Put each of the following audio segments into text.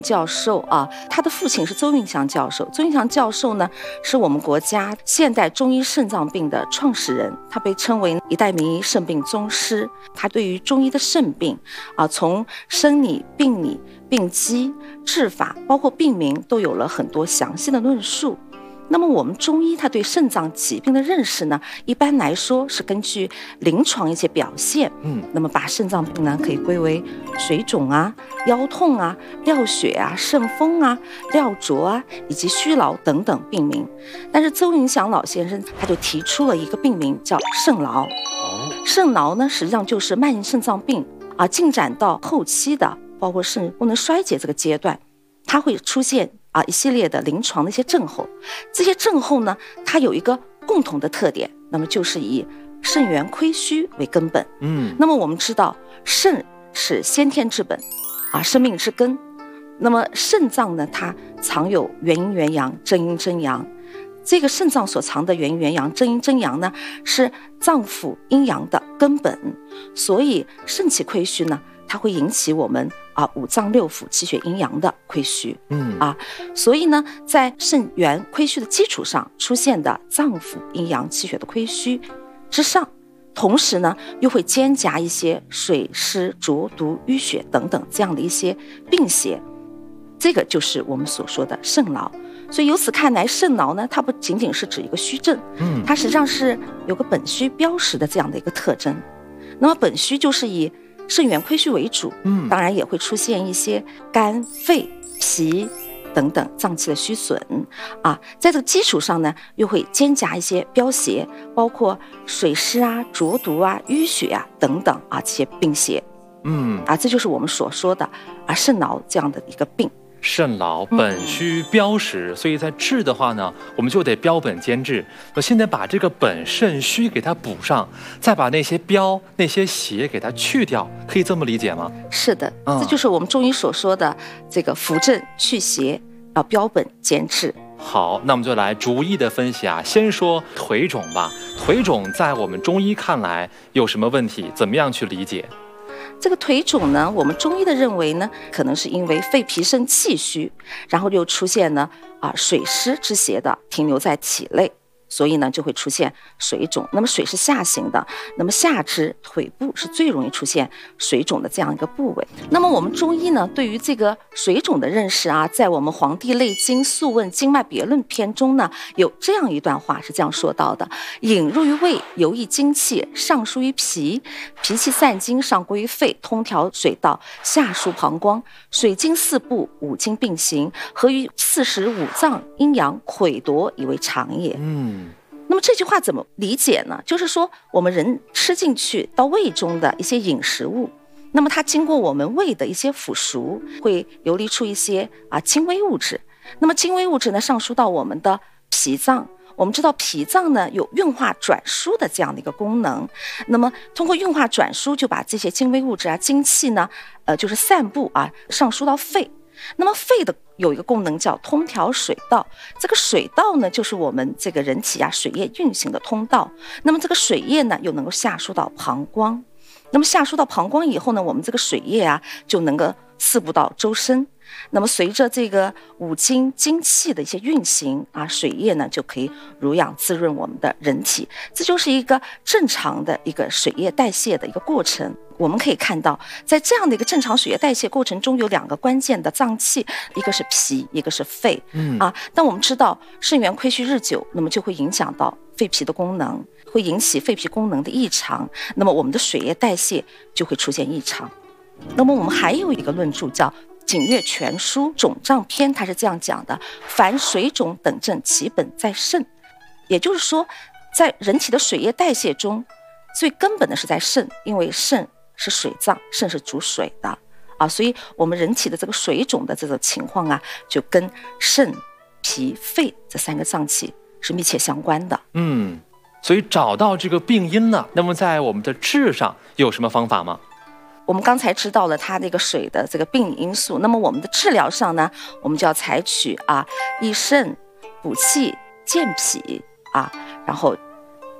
教授啊，他的父亲是邹云祥教授。邹云祥教授呢，是我们国家现代中医肾脏病的创始人，他被称为一代名医肾病宗师。他对于中医的肾病啊，从生理、病理、病机、治法，包括病名，都有了很多详细的论述。那么我们中医它对肾脏疾病的认识呢，一般来说是根据临床一些表现，那么把肾脏病呢可以归为水肿啊、腰痛啊、尿血啊、肾风啊、尿浊啊以及虚劳等等病名。但是邹云祥老先生他就提出了一个病名叫肾痨。肾痨呢实际上就是慢性肾脏病啊，进展到后期的，包括肾功能衰竭这个阶段，它会出现一系列的临床的一些症候。这些症候呢，它有一个共同的特点，那么就是以肾元亏虚为根本。那么我们知道肾是先天之本生命之根。那么肾脏呢，它藏有元阴元阳、真阴真阳。这个肾脏所藏的元阴元阳、真阴真阳呢，是脏腑阴阳的根本。所以肾气亏虚呢，它会引起我们五脏六腑气血阴阳的亏虚。所以呢，在肾元亏虚的基础上出现的脏腑阴阳气血的亏虚之上，同时呢又会兼夹一些水湿浊毒淤血等等这样的一些病邪，这个就是我们所说的肾痨。所以由此看来，肾痨呢，它不仅仅是指一个虚症，它实际上是有个本虚标实的这样的一个特征。那么本虚就是以肾元亏虚为主，当然也会出现一些肝、肺、脾等等脏器的虚损在这个基础上呢，又会兼夹一些标邪，包括水湿啊、浊毒啊、淤血啊等等这些病邪。这就是我们所说的肾痨这样的一个病。 肾痨本虚标实，所以在治的话呢，我们就得标本兼治。我现在把这个本肾虚给它补上，再把那些标、那些邪给它去掉，可以这么理解吗？ 是的，这就是我们中医所说的这个扶正祛邪，要标本兼治。 好，那我们就来逐一的分析先说腿肿吧。腿肿在我们中医看来有什么问题？怎么样去理解？ 这个腿肿呢，我们中医的认为呢，可能是因为肺脾肾气虚，然后又出现了水湿之邪的停留在体内，所以呢就会出现水肿。那么水是下行的，那么下肢腿部是最容易出现水肿的这样一个部位。那么我们中医呢，对于这个水肿的认识在我们《黄帝内经·素问·经脉别论》篇中呢，有这样一段话是这样说到的：引入于胃，游溢精气，上输于脾，脾气散精，上归于肺，通调水道，下输膀胱，水经四部，五经并行，合于45脏阴阳，溃夺以为常也。那么这句话怎么理解呢？就是说我们人吃进去到胃中的一些饮食物，那么它经过我们胃的一些腐熟，会游离出一些轻微物质。那么轻微物质呢，上输到我们的脾脏。我们知道脾脏呢有运化转输的这样的一个功能，那么通过运化转输，就把这些轻微物质精气呢，就是散布上输到肺。那么肺的有一个功能叫通调水道，这个水道呢就是我们这个人体水液运行的通道。那么这个水液呢又能够下输到膀胱，那么下输到膀胱以后呢，我们这个水液就能够四布到周身。那么随着这个五经精气的一些运行水液呢就可以濡养滋润我们的人体，这就是一个正常的一个水液代谢的一个过程。我们可以看到，在这样的一个正常水液代谢过程中，有两个关键的脏器，一个是脾，一个是肺。但我们知道肾元亏虚日久，那么就会影响到肺脾的功能，会引起肺脾功能的异常，那么我们的水液代谢就会出现异常。那么我们还有一个论著叫《景岳全书肿胀篇》，它是这样讲的：凡水肿等症，其本在肾。也就是说，在人体的水液代谢中，最根本的是在肾，因为肾是水脏，肾是主水的所以我们人体的这个水肿的这种情况就跟肾、脾、肺这三个脏器是密切相关的。 所以找到这个病因了，那么在我们的治上有什么方法吗？ 我们刚才知道了它这个水的这个病理因素，那么我们的治疗上呢，我们就要采取益肾、补气、健脾然后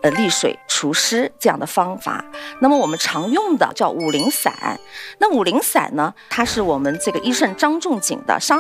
利水除湿这样的方法。那么我们常用的叫五苓散，那五苓散呢，它是我们这个医圣张仲景的《伤